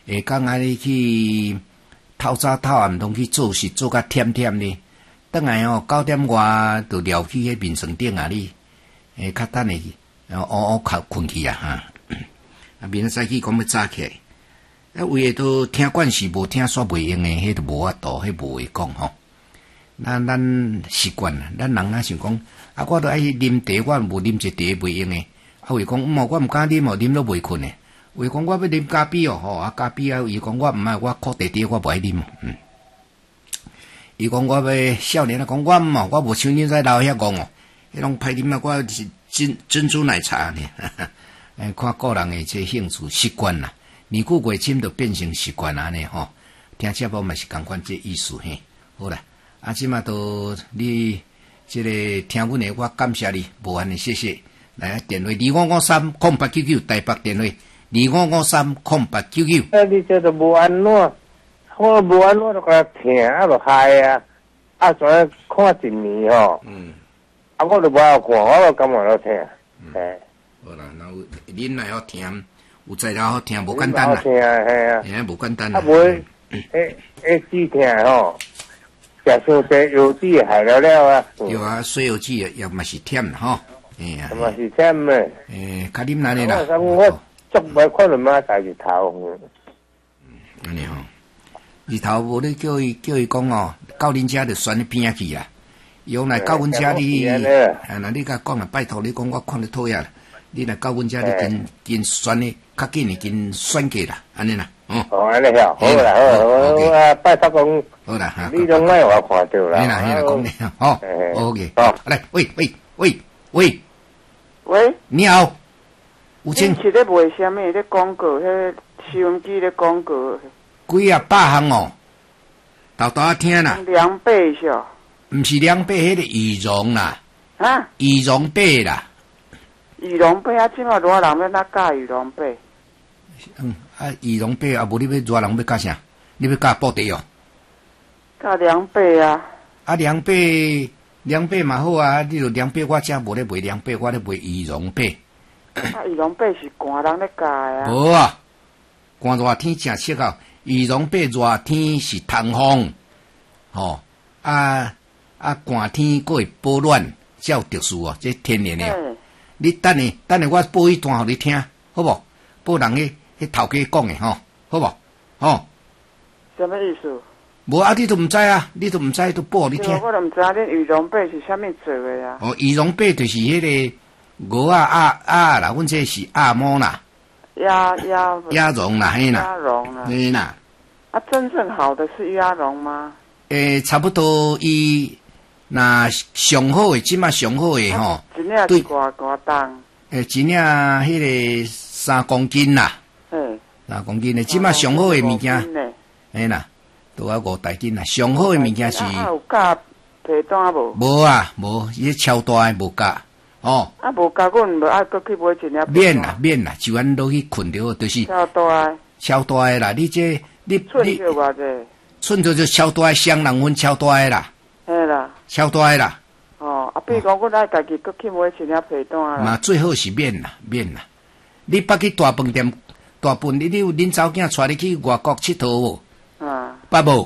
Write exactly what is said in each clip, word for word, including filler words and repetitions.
下讲啊，你去透早透暗拢去做事，做甲忝忝呢。等来哦，九点外就撩去迄面床顶啊，你诶较等诶，然后乌乌困困去啊哈。啊，明仔早起讲要早起来，啊，为诶都听惯是无听煞袂用诶，迄都无法度，迄无话讲吼。咱咱习惯啦，咱人啊想讲，啊，我都爱啉茶，我无啉一茶袂用诶。啊，为讲唔哦，我毋敢啉哦，啉都袂困诶。为讲我要啉咖啡哦，吼啊咖啡啊，伊讲我毋爱，我苦茶茶我不爱啉，嗯。伊讲我要少年啊，讲我毋哦，我无像你在老遐讲哦，迄种歹啉啊，我是珍珍珠奶茶呢。诶，看个人诶这兴趣习惯啦，年久月深就变成习惯安尼吼。听节目嘛是共款这意思嘿。好啦，啊，即马都你这个听阮诶，我感谢你，无限诶谢谢。来电话二五五三空八九九台北电话二五五三空八九九。 啊，你这都无安怎？我无安怎就甲听啊，就嗨啊！啊，昨看一年吼，嗯，啊，我都无爱看，我都感觉到听，嘿。 好啦，然后恁来好听，有材料好听，无简单啦。 听啊，嘿啊。 嘿，无简单啦。 啊，无，诶诶，只听吼，食伤济油脂害了了啊。 对啊，水油脂也嘛是甜吼。哎呀， 嘛是甜诶。 诶，较啉哪里啦？ 我我足袂可能买大日头。 嗯，安尼吼，日头无你叫伊叫伊讲哦，到恁遮就选你边去啦。用来到阮遮你，啊，那你甲讲啊，拜托你讲我看得讨厌啦。你来到阮遮你跟跟选你较紧诶，跟选过啦，安尼啦，哦。 哦，安尼好，好啦，好，我啊拜托讲， 好啦，哈， 你拢爱我看到啦。 嘿啦，嘿啦，讲你，好，好嘅，好，来，喂喂喂喂。 喂， 你好，有请。 你是咧卖啥物？咧广告，迄收音机咧广告。 几啊百项哦，豆豆啊听啦。 两倍是哦。 毋是两倍，迄个羽绒啦。 啊？ 羽绒被啦。 羽绒被啊，即马偌人要哪教羽绒被？ 嗯，啊，羽绒被啊，无你要偌人要教啥？你要教布袋哦。 教凉被啊。 啊，凉被。凉被嘛好啊，你著凉被我遮无咧卖凉被，我咧卖羽绒被。 啊，羽绒被是寒人咧教啊。 无啊，寒热天正适合。羽绒被热天是通风，吼、哦、啊啊寒天佫会保暖，才有特殊哦，这天然的、哦。你等下等下我报一段互你听，好无？报人迄迄头家讲的吼，好无？吼。 什么意思？ 无啊，你都毋知啊，你都毋知，都报你听。 我都毋知恁羽绒被是啥物做的啊？ 哦，羽绒被就是迄个鹅啊鸭鸭啦，阮这是鸭毛啦。 鸭鸭鸭绒啦，嘿啦。 鸭绒啦。 嘿啦。 啊，真正好的是鸭绒吗？ 诶、欸，差不多伊那上好诶，即马上好诶吼。 一领是偌偌重？ 诶，一领迄个三公斤啦。 嗯。 三公斤诶，即马上好诶物件。嘿啦。都啊五大斤啦，上好诶物件是。 啊，有加皮蛋无？ 无啊，无，伊超大诶无加，哦。 啊，无加，阮无爱搁去买一领。 免啦，免啦，就安落去困着，就是超大诶。 超大诶啦，你这你寸就偌济？ 寸就就超大诶，双人份超大诶啦。 嘿啦。 超大诶啦。 哦，啊，比如讲，阮爱家己搁去买一领皮蛋啦。 嘛，最好是免啦，免啦。你捌去大饭店、大饭，你你有恁查某囝带你去外国佚佗无？ 啊， 捌无？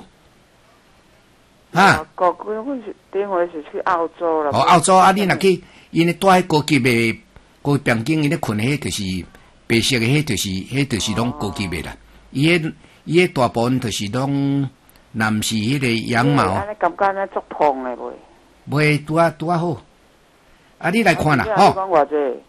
啊，国阮阮是顶回是去澳洲啦。 哦，澳洲啊，你若去，因为住喺高级的高边境，伊咧困迄就是白色的，迄就是，迄就是拢高级的啦。伊迄伊迄大部分就是拢男士迄个羊毛。 安尼感觉安尼足碰的袂？ 袂拄啊拄啊好。啊，你来看啦，吼。 讲偌济？